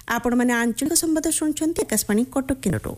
आपण माने आंचलिक संवाद शुणुछंती आकाशवाणी कटक केन्द्रटू।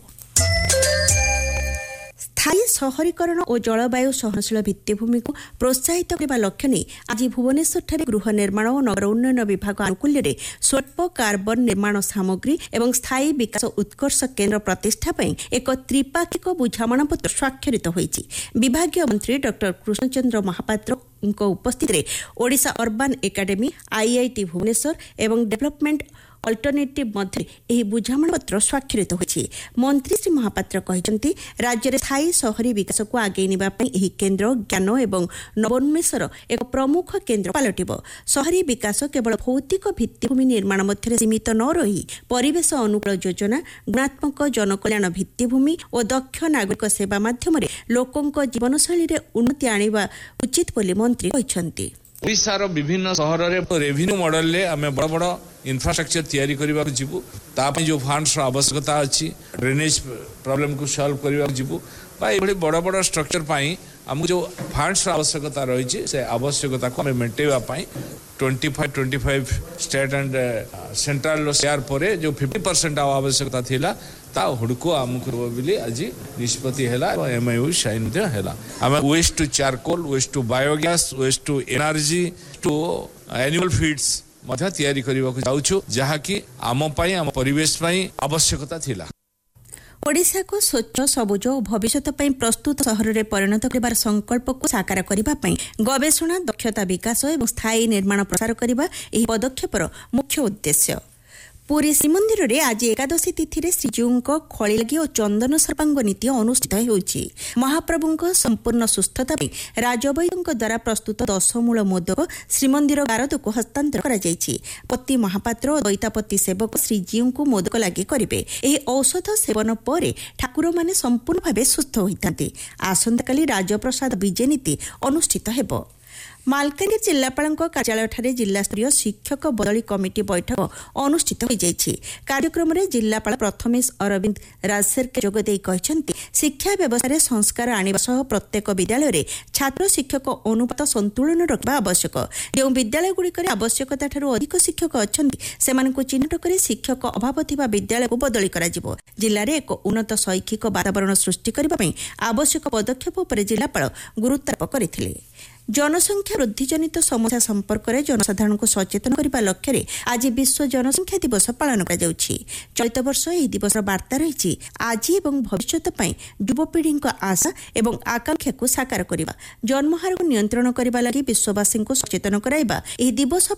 स्थायी सहरीकरण और जलवायु सहनशील भित्तिभूमि को प्रोत्साहित करने लक्ष्य नहीं आज भुवनेश्वर गृह निर्माण और नगर उन्नयन विभाग आनुकूल्य स्वल्प कार्बन निर्माण सामग्री एवं स्थायी विकास उत्कर्ष केन्द्र प्रतिष्ठा पर एक त्रिपाक्षिक बुझामणापत्र स्वाक्षरित होइछि। विभागीय मंत्री डॉक्टर कृष्णचंद्र महापात्र उपस्थित Odisha urban academy IIT Bhubaneswar एवं डेवलपमेंट अल्टरनेटिव मध्य यह बुझामणापत्र स्वाक्षरित होइछि। मंत्री श्री महापात्र कहते राज्य में स्थायी शहरी विकास को आगे निबापई यह केन्द्र ज्ञान एवं नवोन्मेषर एक प्रमुख केन्द्र पलटिब। शहरी विकास केवल भौतिक भित्तिभूमि निर्माण मध्य सीमित न रही परिवेश अनुकूल योजना गुणात्मक जनकल्याण भित्तिभूमि और दक्ष नागरिक सेवा माध्यम लोकों जीवनशैली में उन्नति आनिबा उचित बोली मंत्री कहते। ओडिशार विभिन्न सहर में रेवेन्यू मॉडल ले आमे बड़ बड़ इंफ्रास्ट्रक्चर तैयारी करबा जिबु तापे जो फंड्स आवश्यकता अछि ड्रेनेज प्रॉब्लम को सॉल्व करबा जिबु बा एभली बड़ बड़ स्ट्रक्चर पाई हमको जो फंड्स आवश्यकता रही है से आवश्यकता को हमें मेंटेवा पाई 25 स्टेट एंड सेंट्रल शेयर पर जो 50% आवश्यकता थिला ता हुडको हमको बोली आज निष्पत्ति हैला एमओयू साइन दे हैला हम waste to charcoal waste to biogas waste to energy to animal feeds मध्य तैयारी करबा को जाउछु जहा कि आम पई आम परिवेश पई आवश्यकता थिला। ओडिशा को स्वच्छ सबुज और भविष्य प्रस्तुत सहर में परिणत कर संकल्प को साकार करने गवेषणा दक्षता विकास और स्थायी निर्माण प्रसार करने यह पदक्षेपर मुख्य उद्देश्य। पुरी श्रीमंदिर में आज एकादशी तिथि में श्रीजीऊ खड़ी लगी और चंदन सर्पांग नीति अनुष्ठित होउछि। महाप्रभु संपूर्ण सुस्थता राजवैद्यों द्वारा प्रस्तुत 10 मूल मोदक श्रीमंदिर गारद को हस्तांतर करा जायछि। पति महापात्र और दैतापति सेवक श्रीजीऊ को मोदक लगी करिवे। एही औषध सेवन पर ठाकुर माने संपूर्ण भावे सुस्थ होइतांते। आसंताकाली राजप्रसाद विजय नीति अनुष्ठित हेबो। मालकानगिरी जिलापाल कार्यालय जिलास्तरीय शिक्षक बदली कमिटी बैठक अनुष्ठित हो जाइछि। कार्यक्रम में जिलापाल प्रथमेश अरविंद राजसेरके जोगदे कहते शिक्षा व्यवस्था संस्कार आने प्रत्येक विद्यालय में छात्र शिक्षक अनुपात संतुलन रखा आवश्यक। जो विद्यालयगुड़िक आवश्यकता अधिक शिक्षक अच्छा से चिन्हट कर शिक्षक अभाव थिबा विद्यालय को बदली करा जिले में एक उन्नत शैक्षिक वातावरण सृष्टि करने आवश्यक पदक्षेप पर जिलापाल गुरुत्वारोप करथिले। जनसंख्या वृद्धि जनित समस्या संपर्क में जनसाधारण को सचेतन करने लक्ष्य आज विश्व जनसंख्या दिवस पालन कर चलित वर्ष यह दिवस वार्ता रही आज एवं भविष्य युवपीढ़ी आशा एवं आकांक्षा को साकार करने जन्महार को नियंत्रण करने लगी विश्ववासी को सचेतन कराइबा यह दिवस